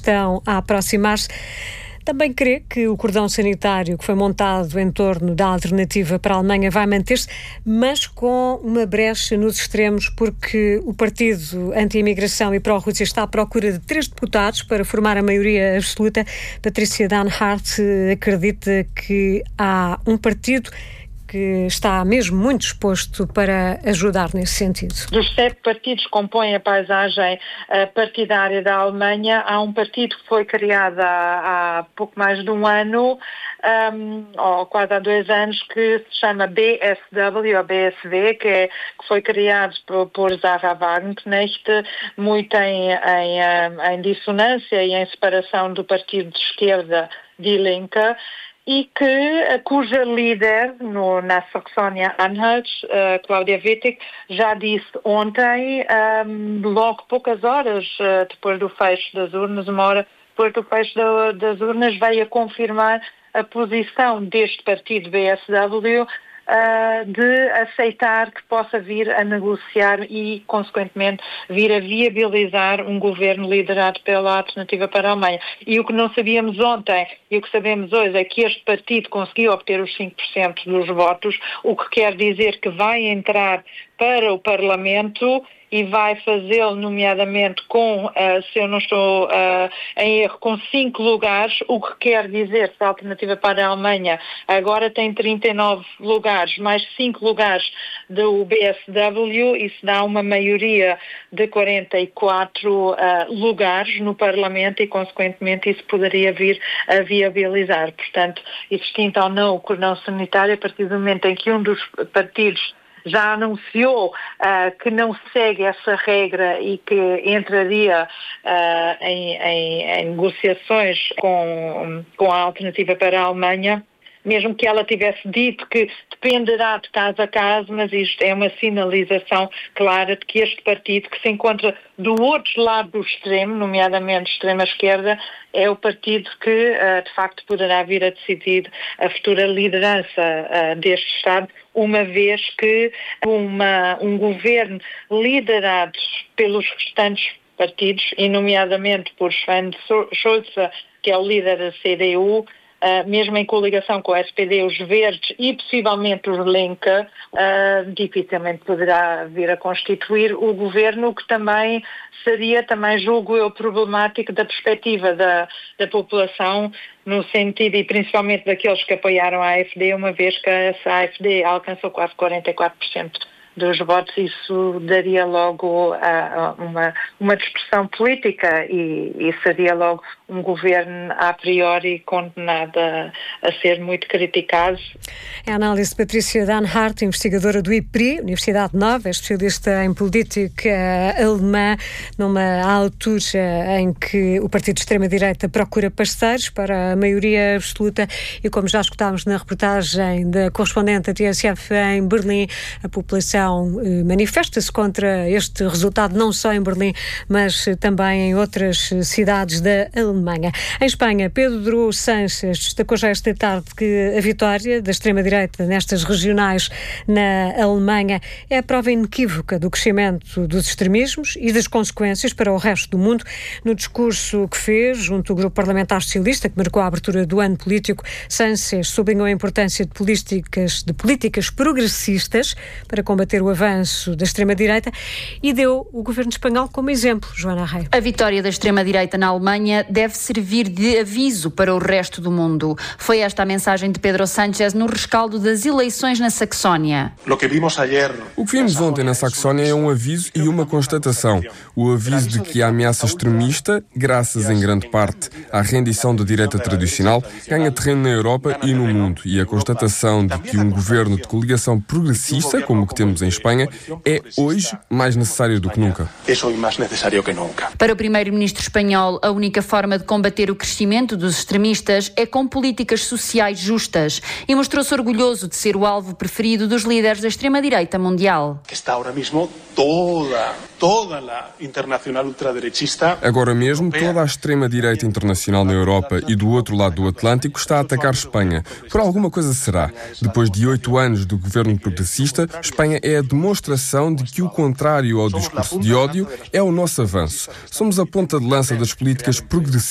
estão a aproximar-se. Também crê que o cordão sanitário que foi montado em torno da alternativa para a Alemanha vai manter-se, mas com uma brecha nos extremos, porque o partido anti-imigração e pró-Rússia está à procura de 3 deputados para formar a maioria absoluta. Patrícia Danhart acredita que há um partido que está mesmo muito disposto para ajudar nesse sentido. Dos 7 partidos que compõem a paisagem partidária da Alemanha, há um partido que foi criado há pouco mais de um ano, ou quase há 2 anos, que se chama BSW, ou BSW, que foi criado por Sarah Wagenknecht, muito em dissonância e em separação do partido de esquerda Die Linke, e cuja líder na Saxónia-Anhalt, Claudia Wittig, já disse ontem, logo poucas horas depois do fecho das urnas, uma hora depois do fecho das urnas, veio a confirmar a posição deste partido BSW de aceitar que possa vir a negociar e, consequentemente, vir a viabilizar um governo liderado pela Alternativa para a Alemanha. E o que não sabíamos ontem e o que sabemos hoje é que este partido conseguiu obter os 5% dos votos, o que quer dizer que vai entrar para o Parlamento e vai fazê-lo, nomeadamente, se eu não estou em erro, com 5 lugares, o que quer dizer que a Alternativa para a Alemanha agora tem 39 lugares, mais 5 lugares do BSW, isso dá uma maioria de 44 lugares no Parlamento e, consequentemente, isso poderia vir a viabilizar. Portanto, existindo ou não o cordão sanitário, a partir do momento em que um dos partidos já anunciou que não segue essa regra e que entraria em negociações com a Alternativa para a Alemanha, mesmo que ela tivesse dito que dependerá de caso a caso, mas isto é uma sinalização clara de que este partido, que se encontra do outro lado do extremo, nomeadamente extrema-esquerda, é o partido que, de facto, poderá vir a decidir a futura liderança deste Estado, uma vez que um governo liderado pelos restantes partidos, e nomeadamente por Sven Schulze, que é o líder da CDU, mesmo em coligação com a SPD, os Verdes e possivelmente os Linke, dificilmente poderá vir a constituir o governo, o que também seria, julgo eu, problemático da perspectiva da população, no sentido, e principalmente daqueles que apoiaram a AfD, uma vez que a AfD alcançou quase 44% dos votos, isso daria logo uma dispersão política e seria logo um governo a priori condenado a ser muito criticado. É a análise de Patrícia Danhart, investigadora do IPRI, Universidade Nova, especialista em política alemã, numa altura em que o partido de extrema-direita procura parceiros para a maioria absoluta e, como já escutámos na reportagem da correspondente da TSF em Berlim, a população manifesta-se contra este resultado, não só em Berlim, mas também em outras cidades da Alemanha. Em Espanha, Pedro Sánchez destacou já esta tarde que a vitória da extrema-direita nestas regionais na Alemanha é a prova inequívoca do crescimento dos extremismos e das consequências para o resto do mundo. No discurso que fez junto ao Grupo Parlamentar Socialista, que marcou a abertura do ano político, Sánchez sublinhou a importância de políticas progressistas para combater o avanço da extrema-direita e deu o governo espanhol como exemplo. Joana Rei. A vitória da extrema-direita na Alemanha deve servir de aviso para o resto do mundo. Foi esta a mensagem de Pedro Sánchez no rescaldo das eleições na Saxónia. O que vimos ontem na Saxónia é um aviso e uma constatação. O aviso de que a ameaça extremista, graças em grande parte à rendição da direita tradicional, ganha terreno na Europa e no mundo. E a constatação de que um governo de coligação progressista, como o que temos em Espanha, é hoje mais necessário do que nunca. Para o primeiro-ministro espanhol, a única forma de combater o crescimento dos extremistas é com políticas sociais justas e mostrou-se orgulhoso de ser o alvo preferido dos líderes da extrema-direita mundial. Agora mesmo, toda a extrema-direita internacional na Europa e do outro lado do Atlântico está a atacar Espanha. Por alguma coisa será. Depois de 8 anos do governo progressista, Espanha é a demonstração de que o contrário ao discurso de ódio é o nosso avanço. Somos a ponta de lança das políticas progressistas